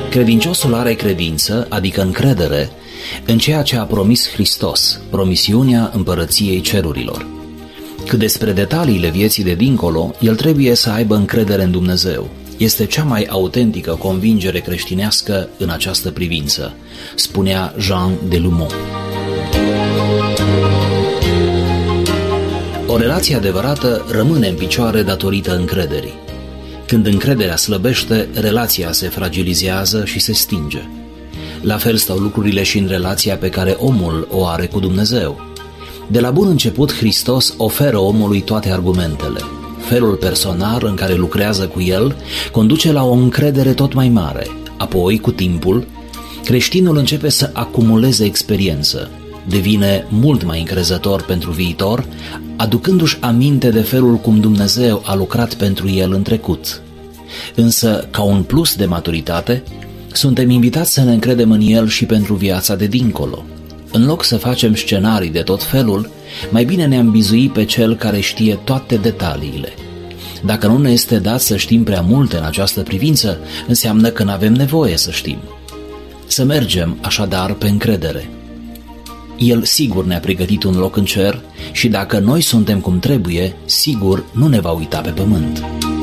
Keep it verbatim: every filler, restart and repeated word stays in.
Credinciosul are credință, adică încredere, în ceea ce a promis Hristos, promisiunea împărăției cerurilor. Cât despre detaliile vieții de dincolo, el trebuie să aibă încredere în Dumnezeu. Este cea mai autentică convingere creștinească în această privință, spunea Jean de Lumont. O relație adevărată rămâne în picioare datorită încrederii. Când încrederea slăbește, relația se fragilizează și se stinge. La fel stau lucrurile și în relația pe care omul o are cu Dumnezeu. De la bun început, Hristos oferă omului toate argumentele. Felul personal în care lucrează cu el conduce la o încredere tot mai mare. Apoi, cu timpul, creștinul începe să acumuleze experiență. Devine mult mai încrezător pentru viitor, aducându-și aminte de felul cum Dumnezeu a lucrat pentru el în trecut. Însă, ca un plus de maturitate, suntem invitați să ne încredem în el și pentru viața de dincolo. În loc să facem scenarii de tot felul, mai bine ne-am bizui pe cel care știe toate detaliile. Dacă nu ne este dat să știm prea multe în această privință, înseamnă că nu avem nevoie să știm. Să mergem așadar pe încredere. El sigur ne-a pregătit un loc în cer și dacă noi suntem cum trebuie, sigur nu ne va uita pe pământ.